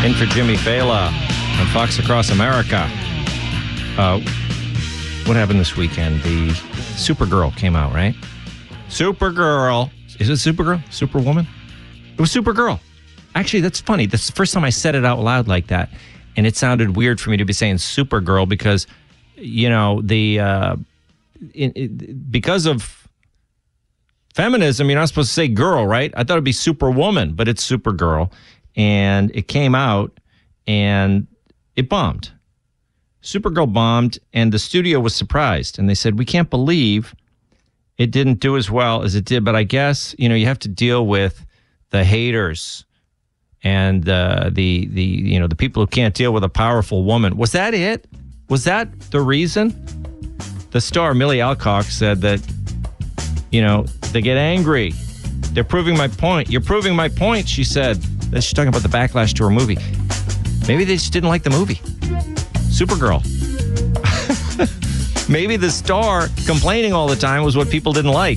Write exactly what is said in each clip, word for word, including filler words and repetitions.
In for Jimmy Fallon on Fox Across America. Uh, what happened this weekend? The Supergirl came out, right? Supergirl. Is it Supergirl? Superwoman? It was Supergirl. Actually, that's funny. That's the first time I said it out loud like that. And it sounded weird for me to be saying Supergirl because, you know, the uh, it, it, because of feminism, you're not supposed to say girl, right? I thought it'd be Superwoman, but it's Supergirl. And it came out and it bombed. Supergirl bombed, and the studio was surprised. And they said, we can't believe it didn't do as well as it did. But I guess, you know, you have to deal with the haters and uh, the, the, you know, the people who can't deal with a powerful woman. Was that it? Was that the reason? The star, Millie Alcock, said that, you know, they get angry. They're proving my point. You're proving my point, she said. She's talking about the backlash to her movie. Maybe they just didn't like the movie. Supergirl. Maybe the star complaining all the time was what people didn't like.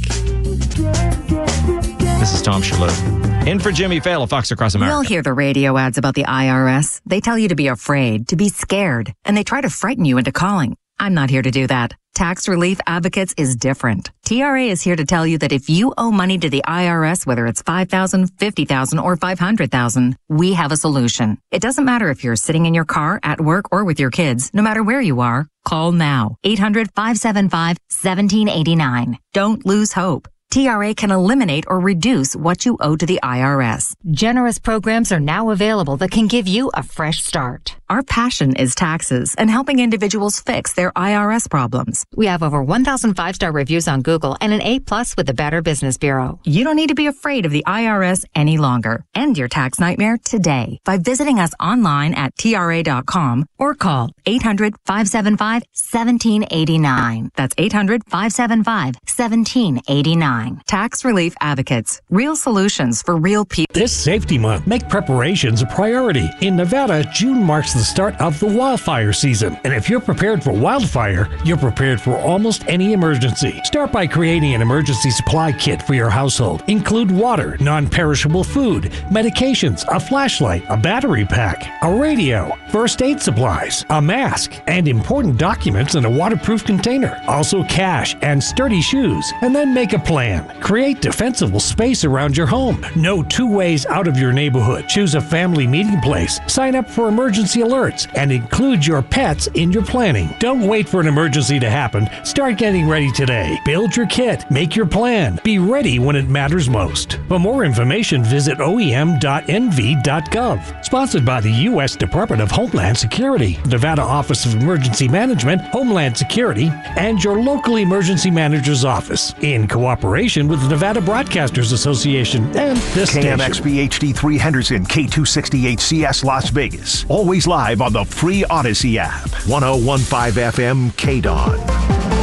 This is Tom Shalhoub. In for Jimmy Fallon, Fox Across America. You'll hear the radio ads about the I R S. They tell you to be afraid, to be scared, and they try to frighten you into calling. I'm not here to do that. Tax Relief Advocates is different. T R A is here to tell you that if you owe money to the I R S, whether it's five thousand dollars, fifty thousand dollars, or five hundred thousand dollars, we have a solution. It doesn't matter if you're sitting in your car, at work, or with your kids. No matter where you are, call now. eight hundred, five seven five, one seven eight nine. Don't lose hope. T R A can eliminate or reduce what you owe to the I R S. Generous programs are now available that can give you a fresh start. Our passion is taxes and helping individuals fix their I R S problems. We have over one thousand five-star reviews on Google and an A plus with the Better Business Bureau. You don't need to be afraid of the I R S any longer. End your tax nightmare today by visiting us online at T R A dot com or call eight hundred, five seven five, one seven eight nine. That's eight hundred, five seven five, one seven eight nine. Tax Relief Advocates. Real solutions for real people. This Safety Month, make preparations a priority. In Nevada, June marks the start of the wildfire season. And if you're prepared for wildfire, you're prepared for almost any emergency. Start by creating an emergency supply kit for your household. Include water, non-perishable food, medications, a flashlight, a battery pack, a radio, first aid supplies, a mask, and important documents in a waterproof container. Also cash and sturdy shoes. And then make a plan. Create defensible space around your home. Know two ways out of your neighborhood. Choose a family meeting place. Sign up for emergency alerts and include your pets in your planning. Don't wait for an emergency to happen. Start getting ready today. Build your kit. Make your plan. Be ready when it matters most. For more information, visit O E M dot N V dot gov. Sponsored by the U S Department of Homeland Security, Nevada Office of Emergency Management, Homeland Security, and your local emergency manager's office in cooperation with the Nevada Broadcasters Association and this K M X station. B H D three Henderson, K two sixty-eight C S Las Vegas. Always live on the free Odyssey app. ten fifteen F M K D O N.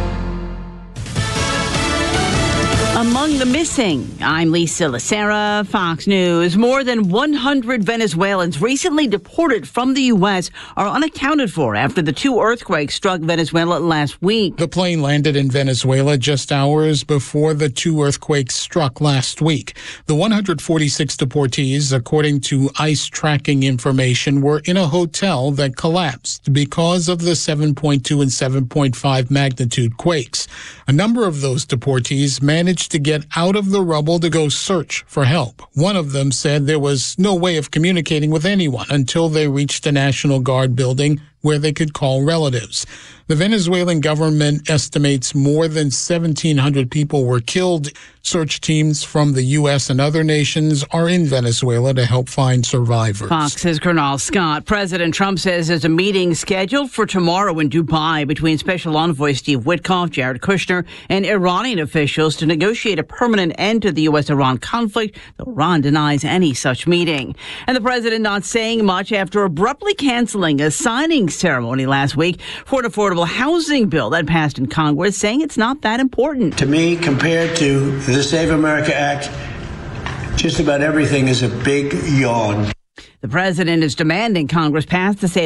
Among the missing, I'm Lisa Lacera, Fox News. More than one hundred Venezuelans recently deported from the U S are unaccounted for after the two earthquakes struck Venezuela last week. The plane landed in Venezuela just hours before the two earthquakes struck last week. The one hundred forty-six deportees, according to ICE tracking information, were in a hotel that collapsed because of the seven point two and seven point five magnitude quakes. A number of those deportees managed to get out of the rubble to go search for help. One of them said there was no way of communicating with anyone until they reached the National Guard building where they could call relatives. The Venezuelan government estimates more than seventeen hundred people were killed. Search teams from the U S and other nations are in Venezuela to help find survivors. Fox's Colonel Scott. President Trump says there's a meeting scheduled for tomorrow in Dubai between Special Envoy Steve Witkoff, Jared Kushner, and Iranian officials to negotiate a permanent end to the U S Iran conflict, though Iran denies any such meeting. And the president not saying much after abruptly canceling a signing ceremony last week for an affordable housing bill that passed in Congress, saying it's not that important. To me, compared to the Save America Act, just about everything is a big yawn. The president is demanding Congress pass the Save